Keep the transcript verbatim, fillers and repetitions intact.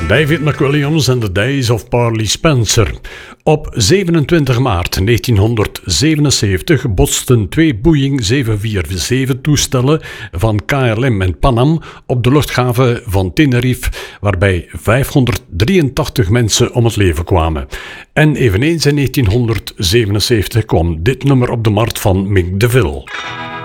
David McWilliams and the Days of Parley Spencer. Op zevenentwintig maart negentienhonderdzevenenzeventig botsten twee Boeing zeven vier zeven toestellen van K L M en Pan Am op de luchthaven van Tenerife, waarbij vijfhonderddrieëntachtig mensen om het leven kwamen. En eveneens in negentienhonderdzevenenzeventig kwam dit nummer op de markt van Mick DeVille.